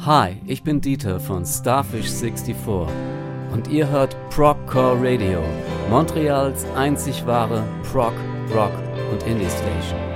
Hi, ich bin Dieter von Starfish 64 und ihr hört Progcore Radio, Montreals einzig wahre Prog, Rock und Indie Station.